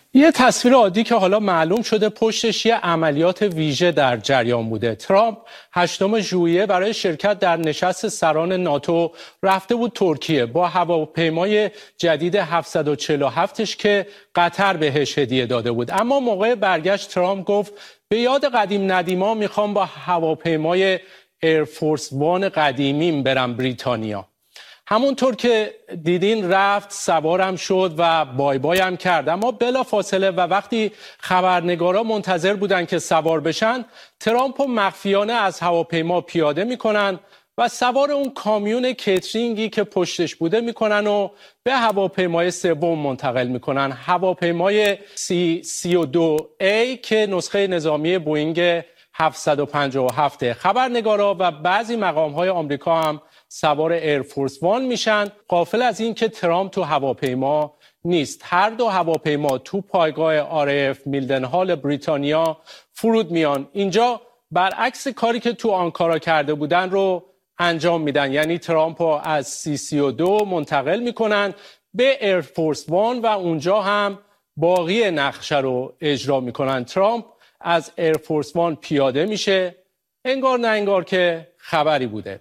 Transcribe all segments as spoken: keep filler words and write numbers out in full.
یه تصویر عادی که حالا معلوم شده پشتش یه عملیات ویژه در جریان بوده. ترامپ هشتم ژوئیه برای شرکت در نشست سران ناتو رفته بود ترکیه با هواپیمای جدید هفتصد و چهل و هفتش که قطر بهش هدیه داده بود. اما موقع برگشت ترامپ گفت به یاد قدیم ندیما میخوام با هواپیمای ایرفورس وان قدیمیم برم بریتانیا. همونطور که دیدین رفت، سوارم شد و بای بای هم کرد. اما بلا فاصله و وقتی خبرنگارا منتظر بودن که سوار بشن، ترامپ مخفیانه از هواپیما پیاده میکنن و سوار اون کامیون کیترینگی که پشتش بوده میکنن و به هواپیمای سوم منتقل میکنن، هواپیمای سی سی و دو ای که نسخه نظامی بوئینگ هفتصد و پنجاه و هفت. خبرنگارا و بعضی مقام‌های آمریکا هم سوار ایرفورس وان میشن، غافل از این که ترامپ تو هواپیما نیست. هر دو هواپیما تو پایگاه آر اف میلدنهال بریتانیا فرود میان. اینجا برعکس کاری که تو آنکارا کرده بودن رو انجام میدن، یعنی ترامپ رو از سی سی و دو منتقل میکنن به ایرفورس وان و اونجا هم باقی نقشه رو اجرا میکنن. ترامپ از ایرفورس وان پیاده میشه، انگار نه انگار که خبری بوده.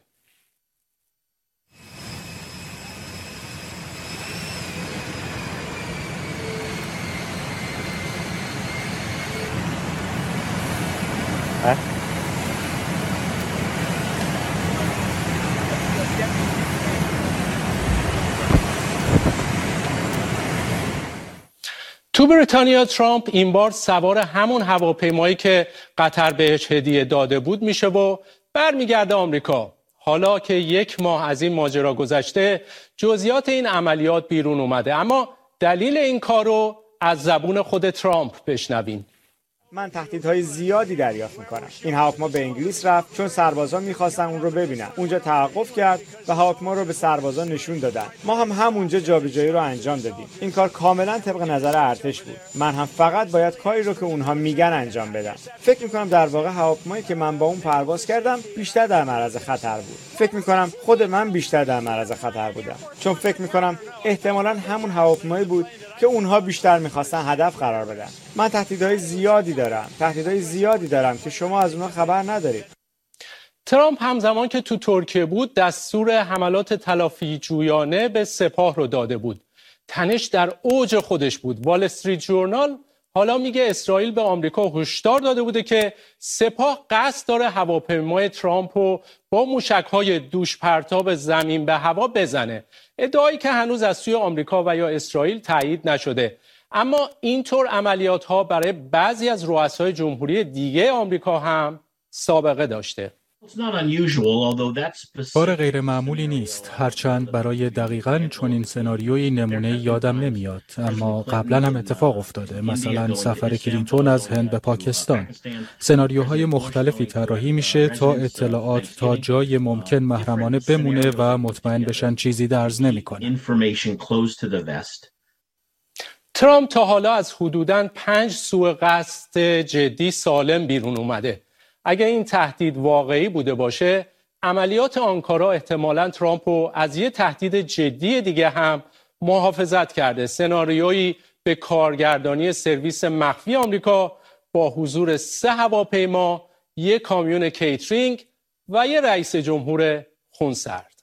تو بریتانیا ترامپ این بار سوار همون هواپیمایی که قطر بهش هدیه داده بود میشه و برمیگرده آمریکا. حالا که یک ماه از این ماجرا گذشته، جزئیات این عملیات بیرون اومده، اما دلیل این کارو از زبون خود ترامپ بشنوین. من تهدیدهای زیادی دریافت میکنم. این هواپیما به انگلیس رفت چون سربازان میخواستن اون رو ببینن. اونجا توقف کرد و هواپیما رو به سربازان نشون دادن. ما هم همونجا جابجایی رو انجام دادیم. این کار کاملا طبق نظر ارتش بود. من هم فقط باید کاری رو که اونها میگن انجام بدم. فکر میکنم در واقع هواپیمایی که من با اون پرواز کردم بیشتر در معرض خطر بود. فکر میکنم خود من بیشتر در معرض خطر بودم، چون فکر میکنم احتمالاً همون هواپیمایی بود که اونها بیشتر میخواستن هدف قرار بدن. من تهدیدهای زیادی دارم تهدیدهای زیادی دارم که شما از اونها خبر ندارید. ترامپ همزمان که تو ترکیه بود دستور حملات تلافی جویانه به سپاه رو داده بود. تنش در اوج خودش بود. وال استریت جورنال حالا میگه اسرائیل به آمریکا هشدار داده بوده که سپاه قصد داره هواپیمای ترامپ رو با موشک‌های دوش پرتاب زمین به هوا بزنه. ادعایی که هنوز از سوی آمریکا و یا اسرائیل تایید نشده. اما اینطور عملیات‌ها برای بعضی از رؤسای جمهوری دیگه آمریکا هم سابقه داشته. کار غیر معمولی نیست، هرچند برای دقیقاً چنین سناریویی نمونه یادم نمیاد، اما قبلا هم اتفاق افتاده. مثلا سفر کلینتون از هند به پاکستان. سناریوهای مختلفی طراحی میشه تا اطلاعات تا جای ممکن محرمانه بمونه و مطمئن بشن چیزی درز نمیکنه. ترامپ تا حالا از حدوداً پنج سوء قصد جدی سالم بیرون اومده. اگر این تهدید واقعی بوده باشه، عملیات آنکارا احتمالاً ترامپ رو از یه تهدید جدی دیگه هم محافظت کرده. سناریویی به کارگردانی سرویس مخفی آمریکا با حضور سه هواپیما، یک کامیون کیترینگ و یک رئیس جمهور خونسرد.